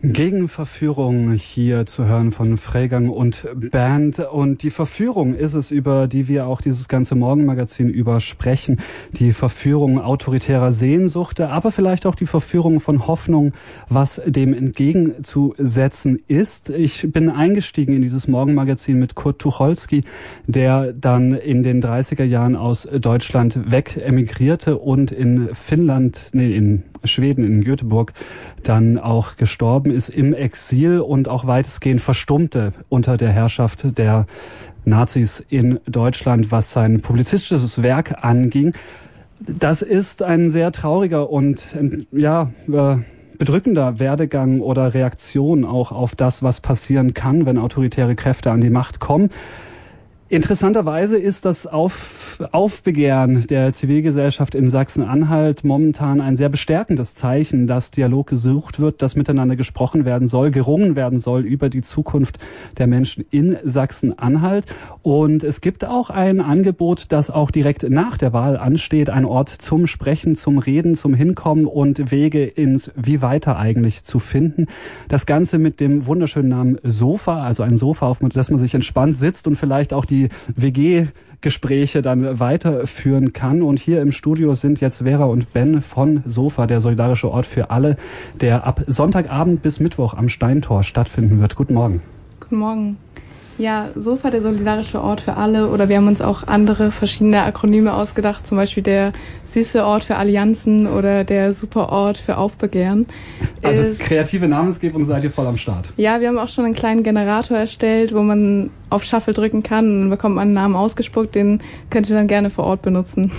Gegen Verführung hier zu hören von Freigang und Band. Und die Verführung ist es, über die wir auch dieses ganze Morgenmagazin über sprechen. Die Verführung autoritärer Sehnsucht, aber vielleicht auch die Verführung von Hoffnung, was dem entgegenzusetzen ist. Ich bin eingestiegen in dieses Morgenmagazin mit Kurt Tucholsky, der dann in den 30er Jahren aus Deutschland weg emigrierte und in Schweden, in Göteborg, dann auch gestorben ist im Exil und auch weitestgehend verstummte unter der Herrschaft der Nazis in Deutschland, was sein publizistisches Werk anging. Das ist ein sehr trauriger und bedrückender Werdegang oder Reaktion auch auf das, was passieren kann, wenn autoritäre Kräfte an die Macht kommen. Interessanterweise ist das Aufbegehren der Zivilgesellschaft in Sachsen-Anhalt momentan ein sehr bestärkendes Zeichen, dass Dialog gesucht wird, dass miteinander gesprochen werden soll, gerungen werden soll über die Zukunft der Menschen in Sachsen-Anhalt. Und es gibt auch ein Angebot, das auch direkt nach der Wahl ansteht, ein Ort zum Sprechen, zum Reden, zum Hinkommen und Wege ins Wie weiter eigentlich zu finden. Das Ganze mit dem wunderschönen Namen Sofa, also ein Sofa, auf das man sich entspannt sitzt und vielleicht auch die WG-Gespräche dann weiterführen kann. Und hier im Studio sind jetzt Vera und Ben von Sofa, der solidarische Ort für alle, der ab Sonntagabend bis Mittwoch am Steintor stattfinden wird. Guten Morgen. Guten Morgen. Ja, Sofa, der solidarische Ort für alle, oder wir haben uns auch andere verschiedene Akronyme ausgedacht, zum Beispiel der süße Ort für Allianzen oder der super Ort für Aufbegehren. Also kreative Namensgebung, seid ihr voll am Start. Ja, wir haben auch schon einen kleinen Generator erstellt, wo man auf Shuffle drücken kann und dann bekommt man einen Namen ausgespuckt, den könnt ihr dann gerne vor Ort benutzen.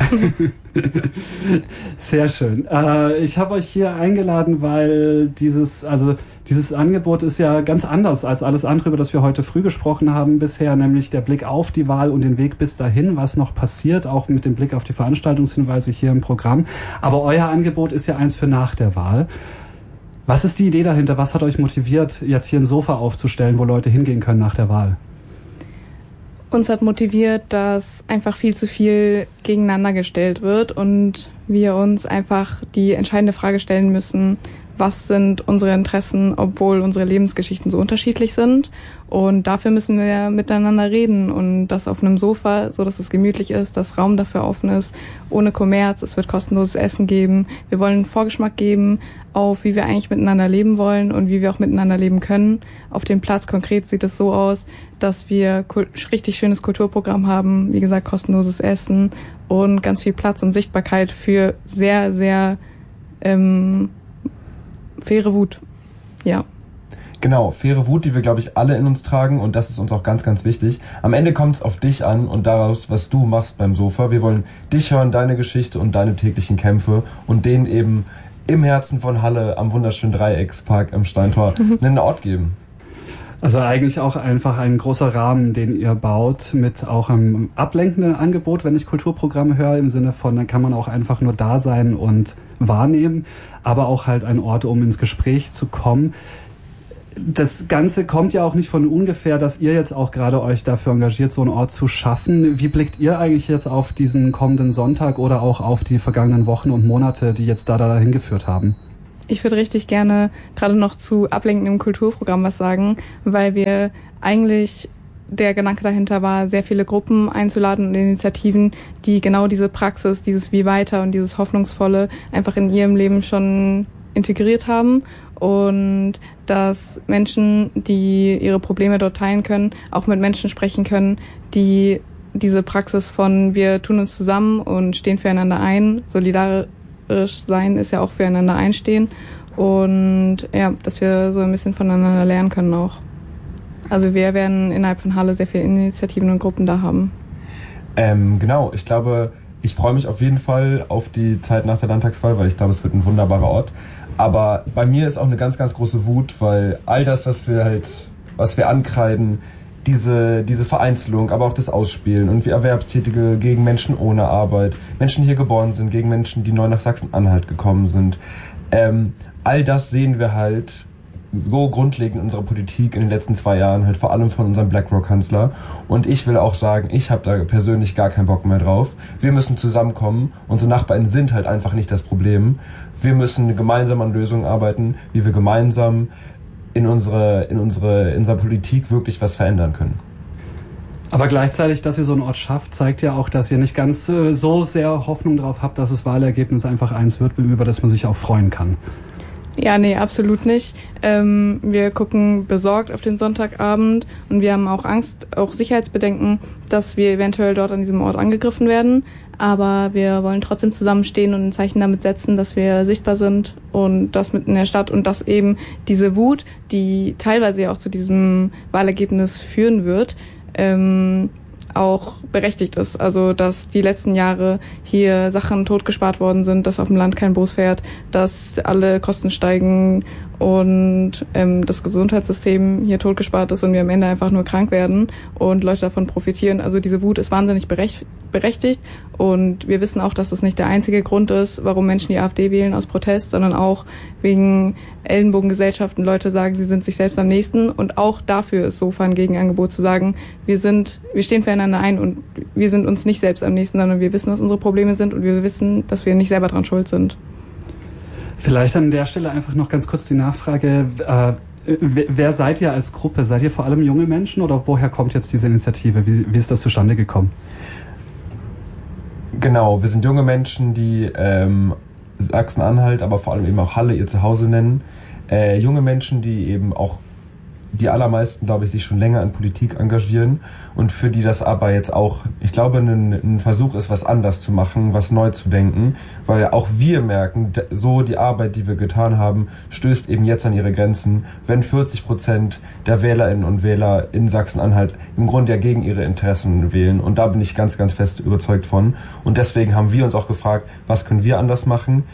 Sehr schön. Ich habe euch hier eingeladen, weil dieses Angebot ist ja ganz anders als alles andere, über das wir heute früh gesprochen haben bisher, nämlich der Blick auf die Wahl und den Weg bis dahin, was noch passiert, auch mit dem Blick auf die Veranstaltungshinweise hier im Programm. Aber euer Angebot ist ja eins für nach der Wahl. Was ist die Idee dahinter? Was hat euch motiviert, jetzt hier ein Sofa aufzustellen, wo Leute hingehen können nach der Wahl? Uns hat motiviert, dass einfach viel zu viel gegeneinander gestellt wird und wir uns einfach die entscheidende Frage stellen müssen, was sind unsere Interessen, obwohl unsere Lebensgeschichten so unterschiedlich sind. Und dafür müssen wir miteinander reden und das auf einem Sofa, so dass es gemütlich ist, dass Raum dafür offen ist, ohne Kommerz. Es wird kostenloses Essen geben. Wir wollen einen Vorgeschmack geben auf, wie wir eigentlich miteinander leben wollen und wie wir auch miteinander leben können. Auf dem Platz konkret sieht es so aus, dass wir richtig schönes Kulturprogramm haben. Wie gesagt, kostenloses Essen und ganz viel Platz und Sichtbarkeit für sehr, sehr faire Wut. Ja. Genau, faire Wut, die wir, glaube ich, alle in uns tragen und das ist uns auch ganz, ganz wichtig. Am Ende kommt es auf dich an und daraus, was du machst beim Sofa. Wir wollen dich hören, deine Geschichte und deine täglichen Kämpfe und denen eben im Herzen von Halle am wunderschönen Dreieckspark im Steintor einen Ort geben. Also eigentlich auch einfach ein großer Rahmen, den ihr baut, mit auch einem ablenkenden Angebot, wenn ich Kulturprogramme höre, im Sinne von, dann kann man auch einfach nur da sein und wahrnehmen, aber auch halt ein Ort, um ins Gespräch zu kommen. Das Ganze kommt ja auch nicht von ungefähr, dass ihr jetzt auch gerade euch dafür engagiert, so einen Ort zu schaffen. Wie blickt ihr eigentlich jetzt auf diesen kommenden Sonntag oder auch auf die vergangenen Wochen und Monate, die jetzt dahin geführt haben? Ich würde richtig gerne gerade noch zu ablenkendem Kulturprogramm was sagen, weil wir eigentlich, der Gedanke dahinter war, sehr viele Gruppen einzuladen und Initiativen, die genau diese Praxis, dieses Wie weiter und dieses Hoffnungsvolle einfach in ihrem Leben schon integriert haben und dass Menschen, die ihre Probleme dort teilen können, auch mit Menschen sprechen können, die diese Praxis von wir tun uns zusammen und stehen füreinander ein, solidarisch sein ist ja auch füreinander einstehen und ja, dass wir so ein bisschen voneinander lernen können auch. Also wir werden innerhalb von Halle sehr viele Initiativen und Gruppen da haben. Genau, ich glaube, ich freue mich auf jeden Fall auf die Zeit nach der Landtagswahl, weil ich glaube, es wird ein wunderbarer Ort. Aber bei mir ist auch eine ganz, ganz große Wut, weil all das, was wir ankreiden, diese Vereinzelung, aber auch das Ausspielen und wie Erwerbstätige gegen Menschen ohne Arbeit, Menschen, die hier geboren sind, gegen Menschen, die neu nach Sachsen-Anhalt gekommen sind. All das sehen wir halt so grundlegend in unserer Politik in den letzten 2 Jahren, halt vor allem von unserem BlackRock-Kanzler. Und ich will auch sagen, ich habe da persönlich gar keinen Bock mehr drauf. Wir müssen zusammenkommen. Unsere Nachbarn sind halt einfach nicht das Problem. Wir müssen gemeinsam an Lösungen arbeiten, wie wir gemeinsam in unserer Politik wirklich was verändern können. Aber gleichzeitig, dass ihr so einen Ort schafft, zeigt ja auch, dass ihr nicht ganz so sehr Hoffnung drauf habt, dass das Wahlergebnis einfach eins wird, über das man sich auch freuen kann. Ja, nee, absolut nicht. Wir gucken besorgt auf den Sonntagabend und wir haben auch Angst, auch Sicherheitsbedenken, dass wir eventuell dort an diesem Ort angegriffen werden. Aber wir wollen trotzdem zusammenstehen und ein Zeichen damit setzen, dass wir sichtbar sind und das mitten in der Stadt und dass eben diese Wut, die teilweise ja auch zu diesem Wahlergebnis führen wird, auch berechtigt ist. Also, dass die letzten Jahre hier Sachen totgespart worden sind, dass auf dem Land kein Bus fährt, dass alle Kosten steigen und das Gesundheitssystem hier totgespart ist und wir am Ende einfach nur krank werden und Leute davon profitieren. Also diese Wut ist wahnsinnig berechtigt und wir wissen auch, dass das nicht der einzige Grund ist, warum Menschen die AfD wählen aus Protest, sondern auch wegen Ellenbogengesellschaften. Leute sagen, sie sind sich selbst am nächsten und auch dafür ist SOFA ein Gegenangebot zu sagen, wir stehen füreinander ein und wir sind uns nicht selbst am nächsten, sondern wir wissen, was unsere Probleme sind und wir wissen, dass wir nicht selber dran schuld sind. Vielleicht an der Stelle einfach noch ganz kurz die Nachfrage, wer seid ihr als Gruppe? Seid ihr vor allem junge Menschen oder woher kommt jetzt diese Initiative? Wie ist das zustande gekommen? Genau, wir sind junge Menschen, die Sachsen-Anhalt, aber vor allem eben auch Halle ihr Zuhause nennen. Junge Menschen, die eben auch die allermeisten, glaube ich, sich schon länger in Politik engagieren und für die das aber jetzt auch, ich glaube, ein Versuch ist, was anders zu machen, was neu zu denken, weil auch wir merken, so die Arbeit, die wir getan haben, stößt eben jetzt an ihre Grenzen, wenn 40% der Wählerinnen und Wähler in Sachsen-Anhalt im Grunde ja gegen ihre Interessen wählen und da bin ich ganz, ganz fest überzeugt von und deswegen haben wir uns auch gefragt, was können wir anders machen?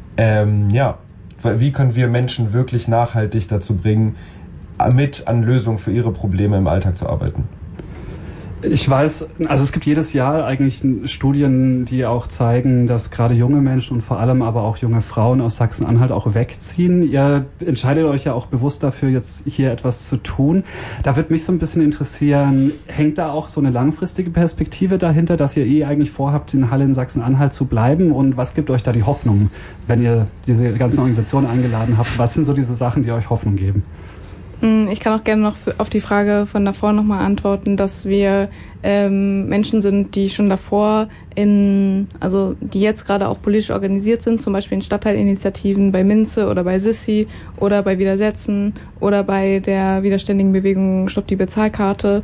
Wie können wir Menschen wirklich nachhaltig dazu bringen, mit an Lösungen für ihre Probleme im Alltag zu arbeiten? Ich weiß, also es gibt jedes Jahr eigentlich Studien, die auch zeigen, dass gerade junge Menschen und vor allem aber auch junge Frauen aus Sachsen-Anhalt auch wegziehen. Ihr entscheidet euch ja auch bewusst dafür, jetzt hier etwas zu tun. Da würde mich so ein bisschen interessieren, hängt da auch so eine langfristige Perspektive dahinter, dass ihr eigentlich vorhabt, in Halle in Sachsen-Anhalt zu bleiben? Und was gibt euch da die Hoffnung, wenn ihr diese ganzen Organisationen eingeladen habt? Was sind so diese Sachen, die euch Hoffnung geben? Ich kann auch gerne noch auf die Frage von davor nochmal antworten, dass wir Menschen sind, die schon davor die jetzt gerade auch politisch organisiert sind, zum Beispiel in Stadtteilinitiativen bei Minze oder bei Sissi oder bei Widersetzen oder bei der widerständigen Bewegung Stopp die Bezahlkarte.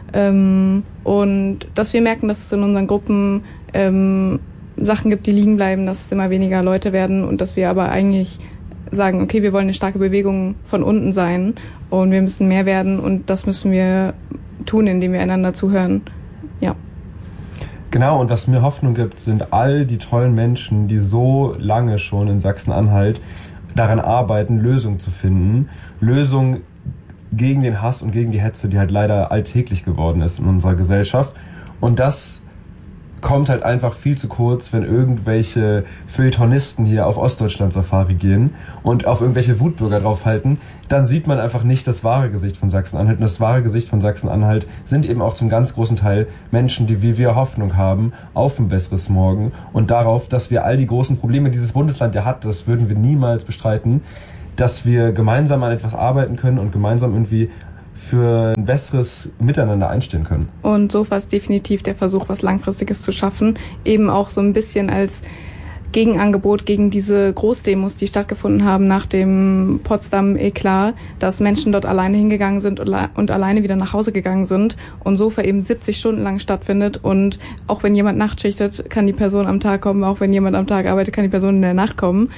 Und dass wir merken, dass es in unseren Gruppen Sachen gibt, die liegen bleiben, dass es immer weniger Leute werden und dass wir aber eigentlich sagen, okay, wir wollen eine starke Bewegung von unten sein und wir müssen mehr werden und das müssen wir tun, indem wir einander zuhören. Ja. Genau, und was mir Hoffnung gibt, sind all die tollen Menschen, die so lange schon in Sachsen-Anhalt daran arbeiten, Lösungen zu finden. Lösungen gegen den Hass und gegen die Hetze, die halt leider alltäglich geworden ist in unserer Gesellschaft. Und das kommt halt einfach viel zu kurz, wenn irgendwelche Feuilletonisten hier auf Ostdeutschland-Safari gehen und auf irgendwelche Wutbürger draufhalten, dann sieht man einfach nicht das wahre Gesicht von Sachsen-Anhalt. Und das wahre Gesicht von Sachsen-Anhalt sind eben auch zum ganz großen Teil Menschen, die wie wir Hoffnung haben auf ein besseres Morgen und darauf, dass wir all die großen Probleme, die dieses Bundesland ja hat, das würden wir niemals bestreiten, dass wir gemeinsam an etwas arbeiten können und gemeinsam irgendwie für ein besseres Miteinander einstehen können. Und SOFA ist definitiv der Versuch, was Langfristiges zu schaffen, eben auch so ein bisschen als Gegenangebot gegen diese Großdemos, die stattgefunden haben nach dem Potsdam-Eklat, dass Menschen dort alleine hingegangen sind und alleine wieder nach Hause gegangen sind und SOFA eben 70 Stunden lang stattfindet und auch wenn jemand nachtschichtet, kann die Person am Tag kommen, auch wenn jemand am Tag arbeitet, kann die Person in der Nacht kommen.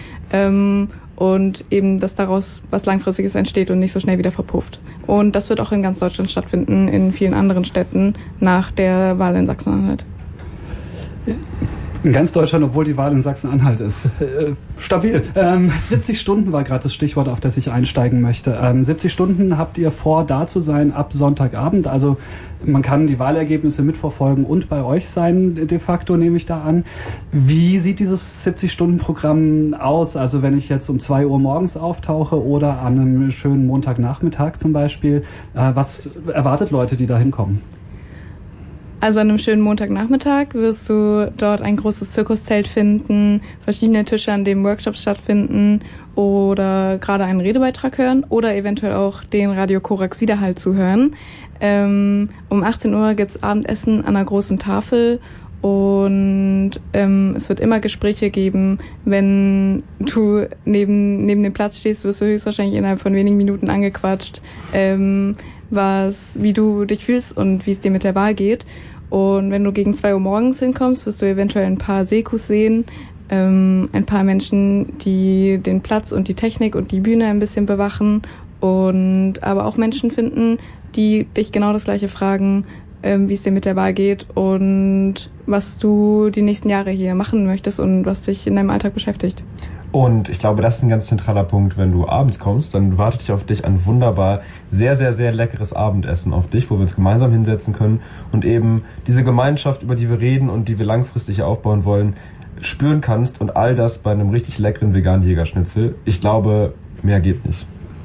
Und eben, dass daraus was Langfristiges entsteht und nicht so schnell wieder verpufft. Und das wird auch in ganz Deutschland stattfinden, in vielen anderen Städten nach der Wahl in Sachsen-Anhalt. In ganz Deutschland, obwohl die Wahl in Sachsen-Anhalt ist. Stabil. 70 Stunden war gerade das Stichwort, auf das ich einsteigen möchte. 70 Stunden habt ihr vor, da zu sein ab Sonntagabend. Also man kann die Wahlergebnisse mitverfolgen und bei euch sein, de facto nehme ich da an. Wie sieht dieses 70-Stunden-Programm aus? Also wenn ich jetzt um 2 Uhr morgens auftauche oder an einem schönen Montagnachmittag zum Beispiel, was erwartet Leute, die da hinkommen? Also an einem schönen Montagnachmittag wirst du dort ein großes Zirkuszelt finden, verschiedene Tische, an denen Workshops stattfinden oder gerade einen Redebeitrag hören oder eventuell auch den Radio Korax Widerhall zuhören. Um 18 Uhr gibt's Abendessen an einer großen Tafel und es wird immer Gespräche geben. Wenn du neben dem Platz stehst, wirst du höchstwahrscheinlich innerhalb von wenigen Minuten angequatscht, wie du dich fühlst und wie es dir mit der Wahl geht. Und wenn du gegen 2 Uhr morgens hinkommst, wirst du eventuell ein paar Sekus sehen, ein paar Menschen, die den Platz und die Technik und die Bühne ein bisschen bewachen und aber auch Menschen finden, die dich genau das Gleiche fragen, wie es dir mit der Wahl geht und was du die nächsten Jahre hier machen möchtest und was dich in deinem Alltag beschäftigt. Und ich glaube, das ist ein ganz zentraler Punkt, wenn du abends kommst, dann wartet auf dich ein wunderbar, sehr, sehr, sehr leckeres Abendessen auf dich, wo wir uns gemeinsam hinsetzen können und eben diese Gemeinschaft, über die wir reden und die wir langfristig aufbauen wollen, spüren kannst und all das bei einem richtig leckeren veganen Jägerschnitzel. Ich glaube, mehr geht nicht.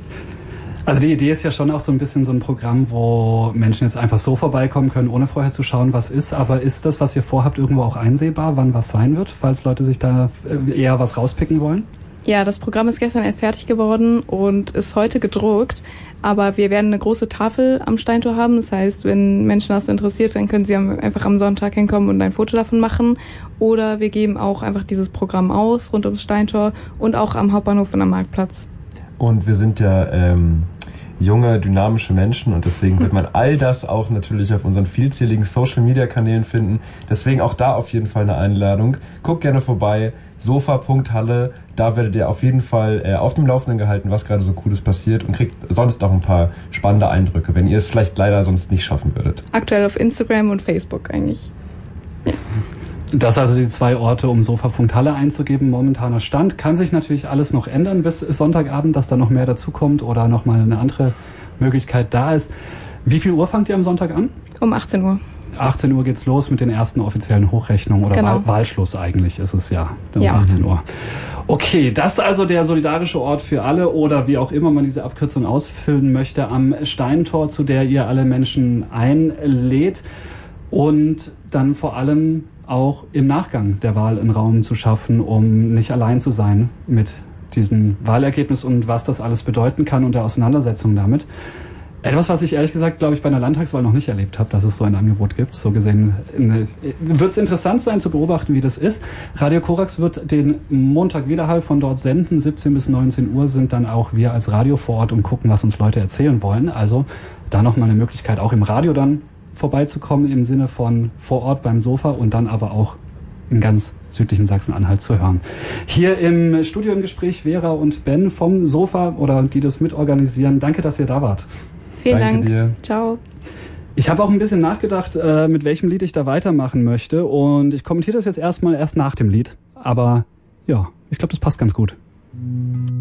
Also die Idee ist ja schon auch so ein bisschen so ein Programm, wo Menschen jetzt einfach so vorbeikommen können, ohne vorher zu schauen, was ist. Aber ist das, was ihr vorhabt, irgendwo auch einsehbar, wann was sein wird, falls Leute sich da eher was rauspicken wollen? Ja, das Programm ist gestern erst fertig geworden und ist heute gedruckt. Aber wir werden eine große Tafel am Steintor haben. Das heißt, wenn Menschen das interessiert, dann können sie einfach am Sonntag hinkommen und ein Foto davon machen. Oder wir geben auch einfach dieses Programm aus, rund ums Steintor und auch am Hauptbahnhof und am Marktplatz. Und wir sind ja junge, dynamische Menschen und deswegen wird man all das auch natürlich auf unseren vielzähligen Social-Media-Kanälen finden. Deswegen auch da auf jeden Fall eine Einladung. Guckt gerne vorbei, sofa.halle, da werdet ihr auf jeden Fall auf dem Laufenden gehalten, was gerade so Cooles passiert und kriegt sonst auch ein paar spannende Eindrücke, wenn ihr es vielleicht leider sonst nicht schaffen würdet. Aktuell auf Instagram und Facebook eigentlich. Ja. Das also die 2 Orte, um sofa.halle einzugeben. Momentaner Stand. Kann sich natürlich alles noch ändern bis Sonntagabend, dass da noch mehr dazukommt oder nochmal eine andere Möglichkeit da ist. Wie viel Uhr fangt ihr am Sonntag an? Um 18 Uhr. 18 Uhr geht's los mit den ersten offiziellen Hochrechnungen oder genau. Wahlschluss eigentlich ist es ja. Um 18 Uhr. Okay, das ist also der solidarische Ort für alle oder wie auch immer man diese Abkürzung ausfüllen möchte am Steintor, zu der ihr alle Menschen einlädt und dann vor allem auch im Nachgang der Wahl einen Raum zu schaffen, um nicht allein zu sein mit diesem Wahlergebnis und was das alles bedeuten kann und der Auseinandersetzung damit. Etwas, was ich ehrlich gesagt, glaube ich, bei einer Landtagswahl noch nicht erlebt habe, dass es so ein Angebot gibt. So gesehen wird es interessant sein zu beobachten, wie das ist. Radio Korax wird den Montag Widerhall von dort senden. 17 bis 19 Uhr sind dann auch wir als Radio vor Ort und gucken, was uns Leute erzählen wollen. Also da nochmal eine Möglichkeit, auch im Radio dann vorbeizukommen im Sinne von vor Ort beim Sofa und dann aber auch in ganz südlichen Sachsen-Anhalt zu hören. Hier im Studio im Gespräch Vera und Ben vom Sofa oder die das mitorganisieren. Danke, dass ihr da wart. Vielen Dank. Dir. Ciao. Ich habe auch ein bisschen nachgedacht, mit welchem Lied ich da weitermachen möchte und ich kommentiere das jetzt erst nach dem Lied. Aber ja, ich glaube, das passt ganz gut.